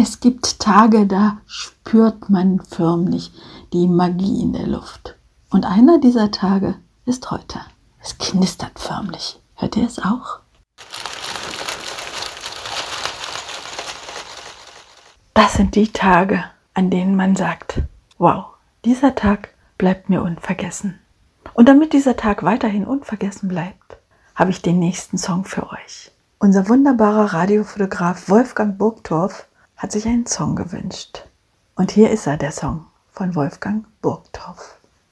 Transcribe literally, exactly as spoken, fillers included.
Es gibt Tage, da spürt man förmlich die Magie in der Luft. Und einer dieser Tage ist heute. Es knistert förmlich. Hört ihr es auch? Das sind die Tage, an denen man sagt, wow, dieser Tag bleibt mir unvergessen. Und damit dieser Tag weiterhin unvergessen bleibt, habe ich den nächsten Song für euch. Unser wunderbarer Radiofotograf Wolfgang Burgtorff hat sich einen Song gewünscht. Und hier ist er, der Song von Wolfgang Burgtorff.